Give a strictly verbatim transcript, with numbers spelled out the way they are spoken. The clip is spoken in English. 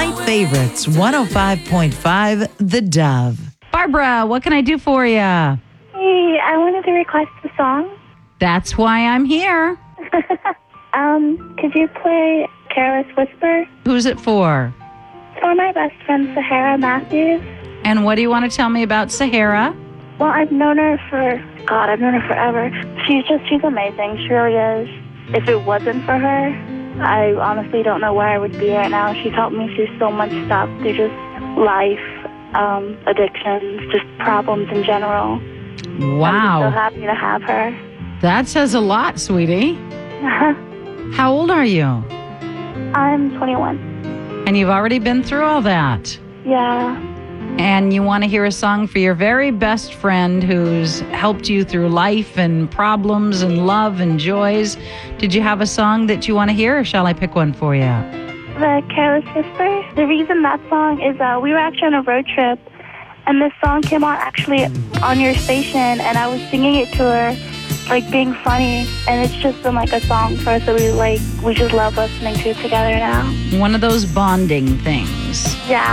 My Favorites, one oh five point five, The Dove. Barbara, what can I do for you? Hey, I wanted to request a song. That's why I'm here. um, could you play Careless Whisper? Who's it for? For my best friend, Sahara Matthews. And what do you want to tell me about Sahara? Well, I've known her for, God, I've known her forever. She's just, she's amazing. She really is. If it wasn't for her, I honestly don't know where I would be right now. She's helped me through so much stuff, through just life, um, addictions, just problems in general. Wow. I'm so happy to have her. That says a lot, sweetie. How old are you? I'm twenty-one. And you've already been through all that. Yeah. And you want to hear a song for your very best friend who's helped you through life and problems and love and joys. Did you have a song that you want to hear, or shall I pick one for you? The Careless Whisper. The reason that song is uh, we were actually on a road trip, and this song came on actually on your station, and I was singing it to her, like being funny, and it's just been like a song for us that we like. We just love listening to it together now. One of those bonding things. Yeah.